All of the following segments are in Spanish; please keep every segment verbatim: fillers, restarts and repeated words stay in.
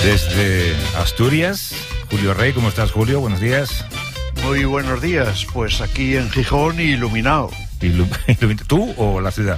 Desde Asturias, Julio Rey. ¿Cómo estás, Julio? Buenos días. Muy buenos días. Pues aquí en Gijón, iluminado. Ilu- ¿Tú o la ciudad?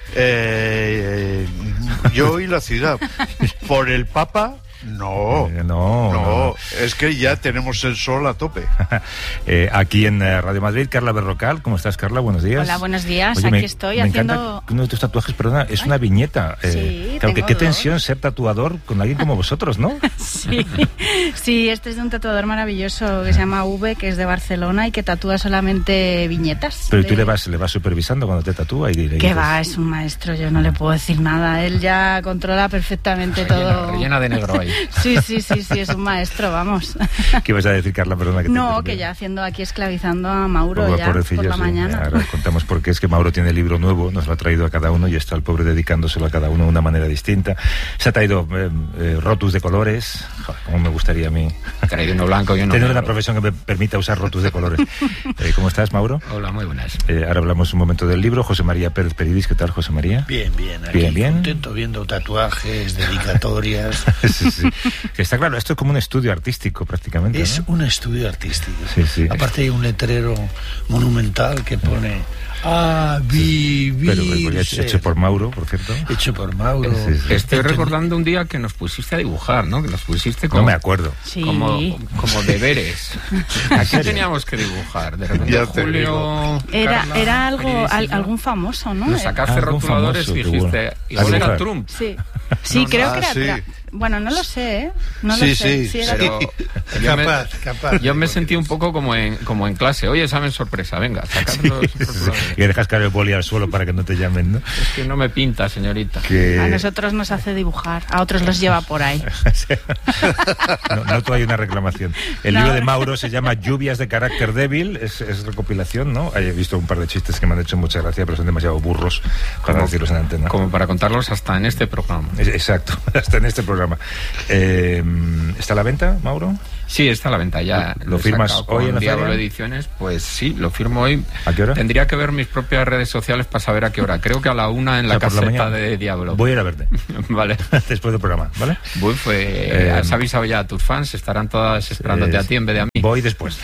Eh, yo y la ciudad. ¿Por el Papa? No, eh, no, no, no, es que ya tenemos el sol a tope. eh, aquí en eh, Radio Madrid, Carla Berrocal. ¿Cómo estás, Carla? Buenos días. Hola, buenos días. Oye, aquí me, estoy me haciendo... encanta que uno de tus tatuajes, perdona, es Ay. una viñeta. Eh, Sí, claro, que tengo qué dos. tensión ser tatuador con alguien como vosotros, ¿no? Sí, sí, este es de un tatuador maravilloso que se llama V, que es de Barcelona y que tatúa solamente viñetas. Pero de... tú le vas, le vas supervisando cuando te tatúa y le Que dices... va, es un maestro, yo no le puedo decir nada. Él ya controla perfectamente todo. Rellena de negro ahí. Sí, sí, sí, sí, es un maestro, vamos. ¿Qué vas a decir, Carla? Perdona que te No, interrumpa. que ya haciendo aquí esclavizando a Mauro Pobre- ya pobrecillo, por la sí. mañana. Ahora contamos por qué. Es que Mauro tiene libro nuevo, nos lo ha traído a cada uno y está el pobre dedicándoselo a cada uno de una manera distinta. Se ha traído eh, eh, rotus de colores. Joder, cómo me gustaría a mí Traído uno blanco y uno tener negro. una profesión que me permita usar rotus de colores. Eh, ¿Cómo estás, Mauro? Hola, muy buenas. Eh, ahora hablamos un momento del libro. José María Pérez Peridis, ¿qué tal, José María? Bien, bien, aquí Bien, bien. contento viendo tatuajes, dedicatorias. Sí, sí. Que está claro, esto es como un estudio artístico prácticamente, Es ¿no? un estudio artístico. Sí, sí. Aparte hay un letrero monumental que pone a vivir. Pero eh, hecho, hecho por Mauro, por cierto. Hecho por Mauro. Sí, sí. Estoy Entonces- recordando un día que nos pusiste a dibujar, ¿no? Que nos pusiste como, No me acuerdo. Sí. como, como deberes. Aquí serio? teníamos que dibujar. De repente, Ya te Julio... Era, Carla, era algo, Peridis y al- yo, algún famoso, ¿no? Nos sacaste Algún rotuladores famoso, y qué dijiste... bueno. Igual A era dibujar. Trump. Sí, sí, No, creo ah, que era... sí. tra- Bueno, no lo sé, ¿eh? No Sí, lo sé. sí, era- Pero yo me, Capaz, capaz. yo me sentí un poco como en, como en clase. Oye, examen sorpresa, venga, sacad los rotuladores. Y dejas caer el boli al suelo para que no te llamen, ¿no? Es que no me pinta, señorita. Que... A nosotros nos hace dibujar, a otros los lleva por ahí. No, no tú hay una reclamación. El No. libro de Mauro se llama Lluvias de carácter débil, es, es recopilación, ¿no? He visto un par de chistes que me han hecho mucha gracia, pero son demasiado burros para Como- decirlos en antena. Como para contarlos hasta en este programa. Es- Exacto, hasta en este programa. Eh, ¿Está a la venta, Mauro? Sí, está a la venta ya. ¿Lo he firmas sacado hoy con en la Diablo feria? Ediciones, pues sí, lo firmo hoy. ¿A qué hora? Tendría que ver mis propias redes sociales para saber a qué hora. Creo que a la una en O la sea, por la caseta mañana. de Diablo. Voy a ir a verte, Vale. después del programa, ¿vale? Voy, fue, Eh, has avisado ya a tus fans, estarán todas esperándote Eh, a ti en vez de a mí. Voy después.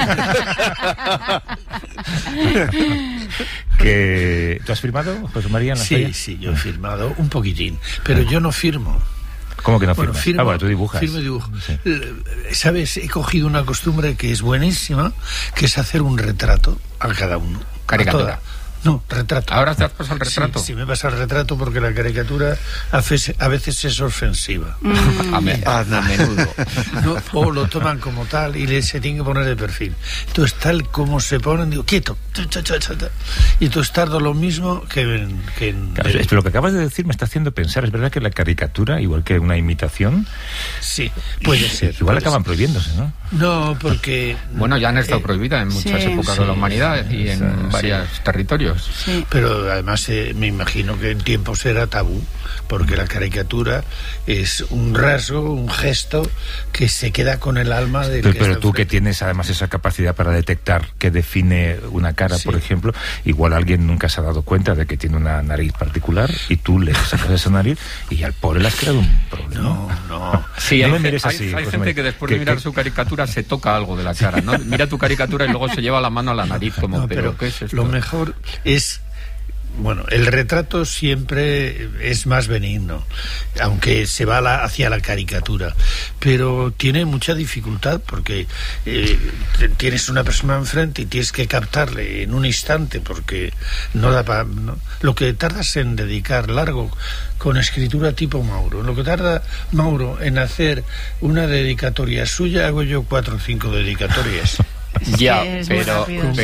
que, ¿Tú has firmado, José María, en la Sí, feria? sí, yo he firmado un poquitín, pero yo no firmo. ¿Cómo que no Bueno, firmas? firmo, Ah, bueno, tú dibujas. firmo y dibujo. Sí. Eh, ¿Sabes? He cogido una costumbre que es buenísima, que es hacer un retrato a cada uno. a Caricatura. toda. No, retrato. ¿Ahora te has pasado el retrato? Sí, sí, me pasa el retrato porque la caricatura a veces, a veces es ofensiva. Mm. A, me- a menudo. No, o lo toman como tal y le, se tiene que poner de perfil. Entonces, tal como se ponen, digo, quieto. Cha, cha, cha, cha, cha. Y tú tardo lo mismo que en... Que en Claro, es- pero lo que acabas de decir me está haciendo pensar, ¿es verdad que la caricatura, igual que una imitación, sí, puede ser. igual puede acaban ser. prohibiéndose, ¿no? No, porque... Bueno, ya han estado eh, prohibidas en muchas sí, épocas sí, de la humanidad y en sí, varios territorios. Sí. Pero además eh, me imagino que en tiempos era tabú, porque la caricatura es un rasgo, un gesto que se queda con el alma del Pero, que pero está tú que enfrente. tienes además esa capacidad para detectar qué define una cara, Sí. por ejemplo, igual alguien nunca se ha dado cuenta de que tiene una nariz particular y tú le sacas esa nariz y al pobre le has creado un problema. No, no. Sí, No hay, me ge- mires hay- así, hay José gente María. que después Que- de mirar que- su caricatura se toca algo de la cara, ¿no? Mira tu caricatura y luego se lleva la mano a la nariz como, No, pero, pero ¿qué es esto? lo mejor es... Bueno, el retrato siempre es más benigno, aunque se va la- hacia la caricatura, pero tiene mucha dificultad porque eh, te- tienes una persona enfrente y tienes que captarle en un instante porque no da para... Lo que tardas en dedicar largo con escritura tipo Mauro, lo que tarda Mauro en hacer una dedicatoria suya, hago yo cuatro o cinco dedicatorias. Ya, es muy pero, rápido, sí.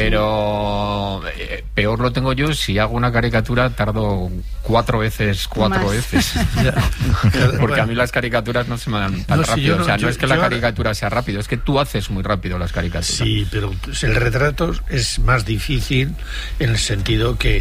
pero eh, peor lo tengo yo. Si hago una caricatura tardo cuatro veces, cuatro Más. veces. Ya. Porque Bueno. a mí las caricaturas no se me dan tan No, sí, rápido. yo no- o sea, no yo- es que la yo- caricatura sea rápido, es que tú haces muy rápido las caricaturas. Sí, pero el retrato es más difícil en el sentido que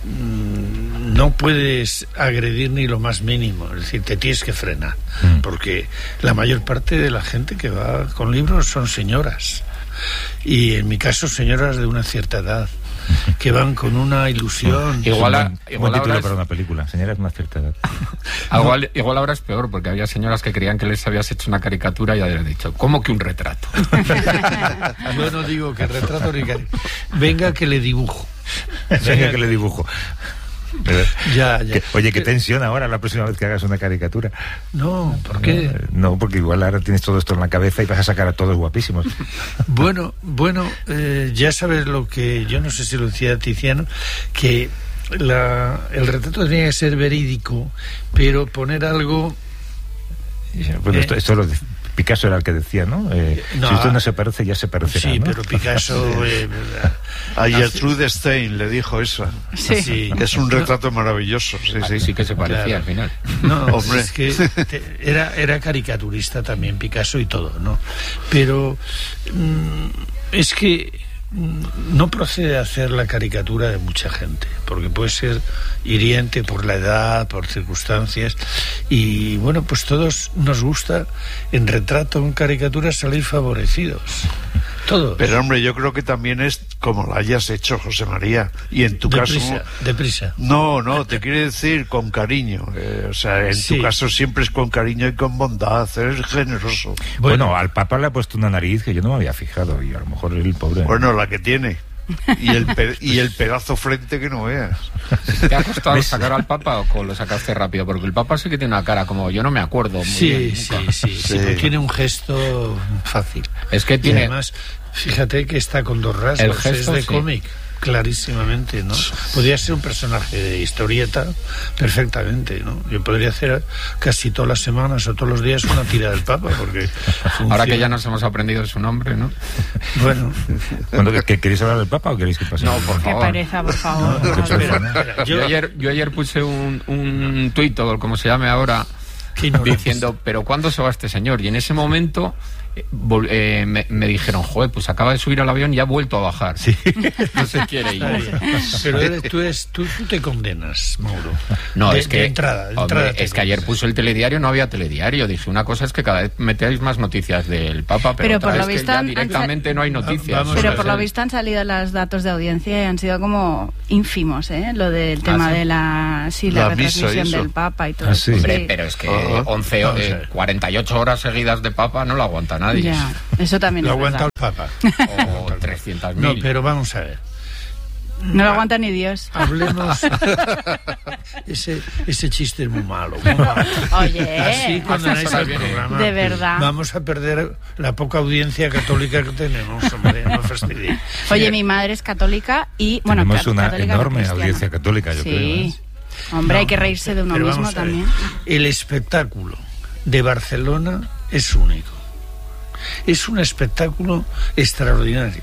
mmm, no puedes agredir ni lo más mínimo, es decir, te tienes que frenar, Mm. porque la mayor parte de la gente que va con libros son señoras, y en mi caso señoras de una cierta edad. que van con una ilusión. Igual, a, un buen, igual buen título ahora para es, una película, señoras de una cierta edad. igual, igual ahora es peor, porque había señoras que creían que les habías hecho una caricatura y ya les dicho, ¿cómo que un retrato? Yo no digo que retrato ni que... Venga que le dibujo. Venga que le dibujo. Ya, ya. Que, oye, qué tensión ahora la próxima vez que hagas una caricatura. No, ¿por qué? No, no, porque igual ahora tienes todo esto en la cabeza y vas a sacar a todos guapísimos. Bueno, bueno, eh, ya sabes lo que, yo no sé si lo decía Tiziano, que la, el retrato tenía que ser verídico, pero poner algo... Bueno, eh, esto, esto lo de, Picasso era el que decía, ¿no? Eh, no si usted no se parece, ya se parecerá, Sí, ¿no? pero Picasso... Eh, A Gertrude Stein le dijo eso. Sí. sí. Que es un retrato maravilloso. Sí, Ah, sí. sí que se parecía Claro. al final. No, Hombre. es que te- era, era caricaturista también Picasso y todo, ¿no? Pero mm, es que mm, no procede a hacer la caricatura de mucha gente, porque puede ser hiriente por la edad, por circunstancias, y bueno, pues todos nos gusta en retrato, en caricatura, salir favorecidos. Todos. Pero hombre, yo creo que también es como lo hayas hecho, José María. Y en tu deprisa, caso... deprisa. No, no, te quiere decir con cariño. Eh, o sea, en Sí. tu caso siempre es con cariño y con bondad. Eres generoso. Bueno, al Papa le ha puesto una nariz que yo no me había fijado y a lo mejor el pobre... Bueno, la que tiene. Y el, pe- y el pedazo frente que no veas. ¿Te ha costado sacar al Papa o lo sacaste rápido? Porque el Papa sí que tiene una cara como yo no me acuerdo muy Sí, bien, sí, nunca. sí, sí, Sí. pero tiene un gesto fácil. Es que Y tiene... además, fíjate que está con dos rasgos, El gesto, es de sí. cómic, clarísimamente, ¿no? Podría ser un personaje de historieta perfectamente, ¿no? Yo podría hacer casi todas las semanas o todos los días una tira del Papa, porque funciona. Ahora que ya nos hemos aprendido su nombre, ¿no? Bueno, Bueno, ¿que- que ¿Queréis hablar del Papa o queréis que pase? No, por Qué favor. pereza, por favor. Qué Vamos a ver. pereza, ¿no? espera, Yo yo, ayer, yo ayer puse un, un tuit, o como se llame ahora, Qué ignorantes. diciendo, pero ¿cuándo se va este señor? Y en ese momento eh, vol- eh, me, me dijeron, joder, pues acaba de subir al avión y ha vuelto a bajar. Sí. No se quiere ir. Está bien. Pero eres- tú, eres, tú, tú te condenas, Mauro. No, De- es que, de entrada, de hombre, entrada te es que ayer condenas. puso el telediario, no había telediario. Dije, una cosa es que cada vez metéis más noticias del Papa, pero, Pero otra por lo es que visto ya han- directamente no hay noticias. Vamos O Pero sea, por es lo el- visto han salido los datos de audiencia y han sido como ínfimos, ¿eh? Lo del tema ¿sí? de la, sí, la, La misa y retransmisión eso. del Papa y todo Ah, eso. sí. Hombre, pero es que Ajá. once, Vamos a eh, ver. cuarenta y ocho horas seguidas de Papa no lo aguanta nadie. Ya, eso también Lo es aguanta verdad. el Papa. O trescientas mil. No, pero vamos a ver. No lo aguanta ni Dios. Hablemos. ese, ese chiste es muy malo. Muy malo. Oye, Así condenáis Hasta al viene. programa. De verdad. Vamos a perder la poca audiencia católica que tenemos, hombre, no fastidies. Oye, mi madre es católica y, bueno, Tenemos ca- una católica no enorme cristiana. audiencia católica, yo sí. creo. ¿eh? Hombre, No, hay que reírse de uno pero mismo vamos a ver. también. El espectáculo de Barcelona es único. Es un espectáculo extraordinario.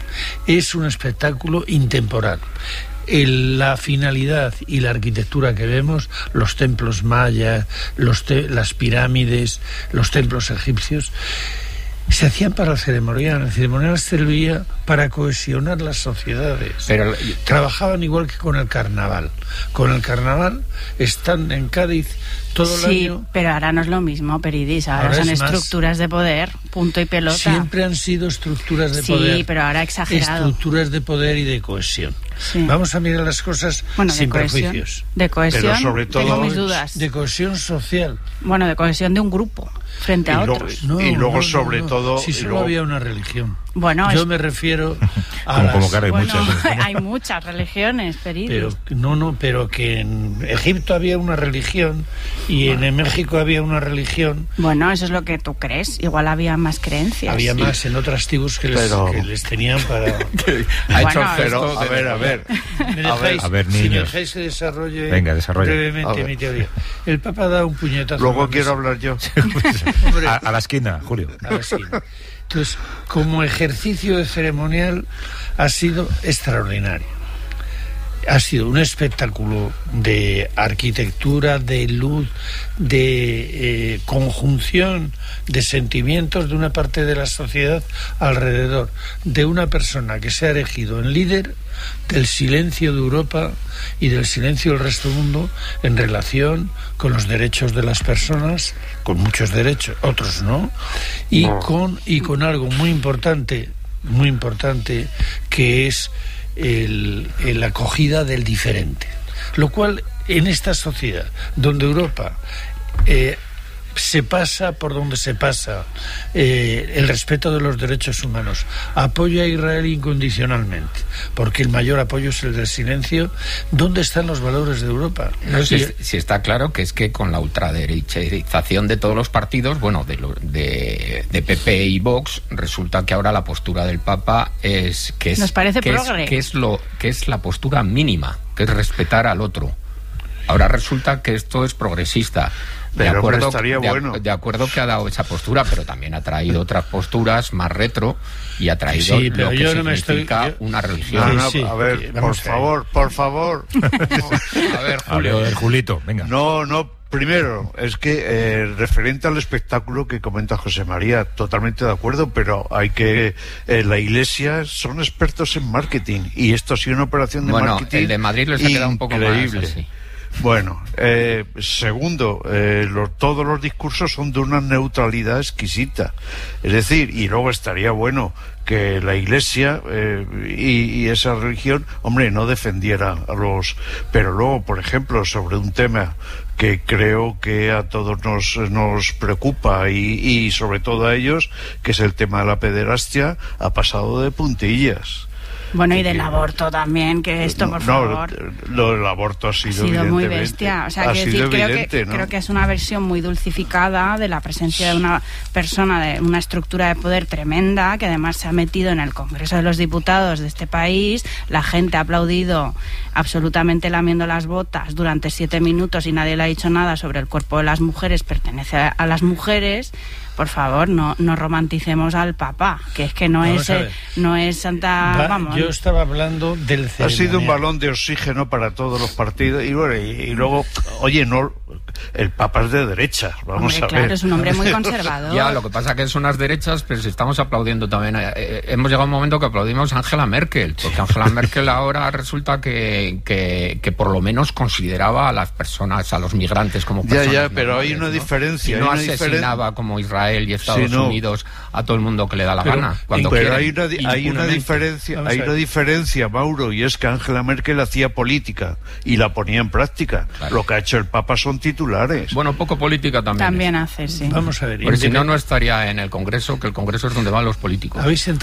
Es un espectáculo intemporal. El- la finalidad y la arquitectura que vemos, los templos mayas, los te- las pirámides, los templos egipcios, se hacían para el ceremonial. El ceremonial servía para cohesionar las sociedades. Pero Trabajaban igual que con el carnaval. Con el carnaval están en Cádiz todo el Sí, año. pero ahora no es lo mismo, Peridis. Ahora, Ahora son es más- estructuras de poder, punto y pelota. Siempre han sido estructuras de Sí, poder. pero ahora exagerado. Estructuras de poder y de cohesión. Sí. Vamos a mirar las cosas Bueno, de sin cohesión, prejuicios. de cohesión, Pero sobre todo- tengo mis dudas. De cohesión social. Bueno, de cohesión de un grupo frente a Y luego- otros. No, Y luego, no, no, sobre no. todo, Si y solo luego- había una religión. Bueno, Yo es- me refiero a Como- las- como que ahora hay bueno, muchas. ¿eh? hay muchas religiones, Peridis. Pero no, no, pero que en Egipto había una religión y en México había una religión. Bueno, eso es lo que tú crees. Igual había más creencias. Había Sí. más en otras tribus que les, Pero- que les tenían para... ha hecho Bueno, el Pero, gesto a de- ver, a ver. ¿Me dejáis, a ver, si me niños. dejáis que desarrolle Venga, desarrolla. A brevemente ver. mi teoría. El Papa da un puñetazo. a Luego la quiero mesa. hablar yo. Hombre, A, a la esquina, Julio. a la esquina. Entonces, como ejercicio de ceremonial ha sido extraordinario. Ha sido un espectáculo de arquitectura, de luz, de eh, conjunción de sentimientos de una parte de la sociedad alrededor de una persona que se ha erigido en líder del silencio de Europa y del silencio del resto del mundo en relación con los derechos de las personas, con muchos derechos, otros no, y con y con algo muy importante, muy importante, que es el, el, la acogida del diferente. Lo cual, en esta sociedad, donde Europa eh, se pasa por donde se pasa eh, el respeto de los derechos humanos, apoya a Israel incondicionalmente, porque el mayor apoyo es el del silencio, ¿dónde están los valores de Europa? No, si, si está claro que es que con la ultraderechización de todos los partidos, bueno, de, lo, de, de P P y Vox, resulta que ahora la postura del Papa es que es, Nos parece que es, que es lo que es la postura mínima, que es respetar al otro. Ahora resulta que esto es progresista. De pero acuerdo, estaría de, bueno. de acuerdo que ha dado esa postura, pero también ha traído otras posturas más retro y ha traído sí, lo que yo no significa me estoy, yo... una religión. No, no, sí, a ver, sí, por favor, por favor. A ver, Julio, del Julito, venga. No, no, primero, es que eh, referente al espectáculo que comenta José María, totalmente de acuerdo, pero hay que... Eh, la Iglesia son expertos en marketing y esto ha sido una operación de bueno, marketing el de Madrid les ha quedado un poco increíble. más así. Bueno, eh, segundo, eh, lo, todos los discursos son de una neutralidad exquisita. Es decir, y luego estaría bueno que la Iglesia eh, y, y esa religión, hombre, no defendiera a los... Pero luego, por ejemplo, sobre un tema que creo que a todos nos, nos preocupa y, y sobre todo a ellos, que es el tema de la pederastia, ha pasado de puntillas. Bueno, y del aborto también, que esto, por no, favor... Lo del aborto ha sido, ha sido muy evidentemente, bestia. O sea, ha que sido decir, creo, evidente, que, ¿no? creo que es una versión muy dulcificada de la presencia de una persona de una estructura de poder tremenda, que además se ha metido en el Congreso de los Diputados de este país. La gente ha aplaudido absolutamente lamiendo las botas durante siete minutos y nadie le ha dicho nada sobre el cuerpo de las mujeres, pertenece a, a las mujeres. Por favor, no, no romanticemos al Papa, que es que no vamos es eh, no es Santa... Va, vamos. Yo estaba hablando del ceremonial. Ha sido un balón de oxígeno para todos los partidos y bueno, y, y luego, oye, no, el Papa es de derechas, vamos Hombre, a claro, ver. es un hombre muy conservador. Ya, lo que pasa que son las derechas, pero si estamos aplaudiendo también. Eh, eh, hemos llegado a un momento que aplaudimos a Angela Merkel, porque Angela Merkel ahora resulta que, que, que por lo menos consideraba a las personas, a los migrantes como personas Ya, ya, pero normales, hay una ¿no? diferencia. Y no hay una asesinaba diferen... como Israel y Estados sí, no. Unidos a todo el mundo que le da la Pero, gana. Cuando pero quieren, hay una, di- hay una diferencia, Vamos hay a ver. una diferencia, Mauro, y es que Angela Merkel hacía política y la ponía en práctica. Claro. Lo que ha hecho el Papa son titulares. Bueno, poco política también. También es. hace, sí. Vamos a ver. Porque si no, independ- no estaría en el Congreso, que el Congreso es donde van los políticos. ¿Habéis